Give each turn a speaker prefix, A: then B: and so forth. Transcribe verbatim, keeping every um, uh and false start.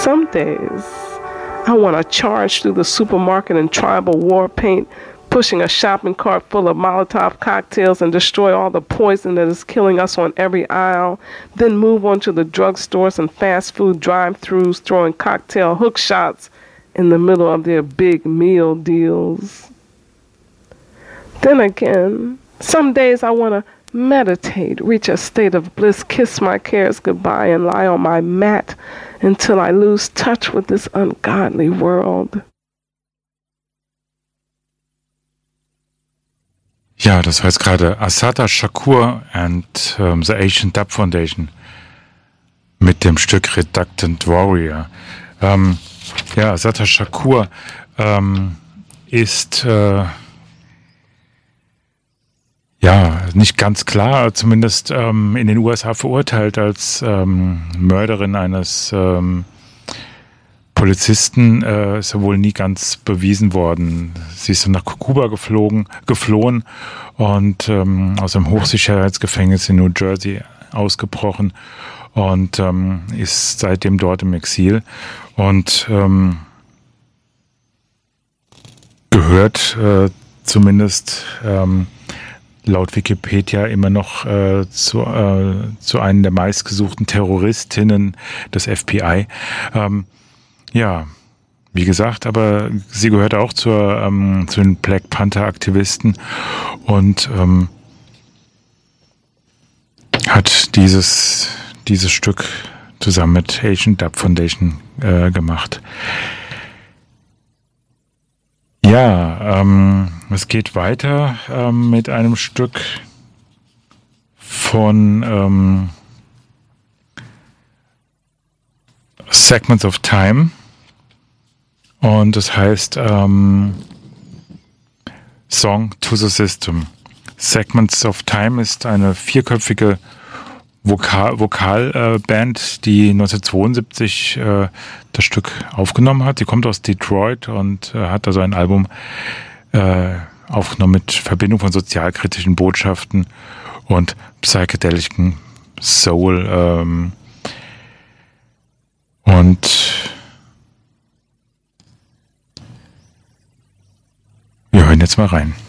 A: Some days, I want to charge through the supermarket in tribal war paint, pushing a shopping cart full of Molotov cocktails and destroy all the poison that is killing us on every aisle, then move on to the drugstores and fast food drive-thrus, throwing cocktail hook shots in the middle of their big meal deals. Then again, some days I want to meditate, reach a state of bliss, kiss my cares goodbye, and lie on my mat until I lose touch with this ungodly world.
B: Ja, das war jetzt gerade Assata Shakur and um, the Asian Dub Foundation mit dem Stück Reluctant Warrior. Ähm, ja, Assata Shakur ähm, ist äh, ja nicht ganz klar, zumindest ähm, in den U S A verurteilt als ähm, Mörderin eines ähm, Polizisten, äh, ist ja wohl nie ganz bewiesen worden. Sie ist dann nach Kuba geflogen, geflohen und ähm, aus einem Hochsicherheitsgefängnis in New Jersey ausgebrochen und ähm, ist seitdem dort im Exil und ähm, gehört äh, zumindest ähm, laut Wikipedia immer noch äh, zu, äh, zu einer der meistgesuchten Terroristinnen des F B I. Ähm, Ja, wie gesagt, aber sie gehört auch zur, ähm, zu den Black Panther-Aktivisten und ähm, hat dieses, dieses Stück zusammen mit Asian Dub Foundation äh, gemacht. Ja, ähm, es geht weiter ähm, mit einem Stück von ähm, Segments of Time. Und das heißt ähm, Song to the System. Segments of Time ist eine vierköpfige Vokal, Vokalband, äh, die neunzehnhundertzweiundsiebzig äh, das Stück aufgenommen hat. Sie kommt aus Detroit und äh, hat also ein Album äh, aufgenommen mit Verbindung von sozialkritischen Botschaften und psychedelischen Soul. Ähm, und wir hören jetzt mal rein.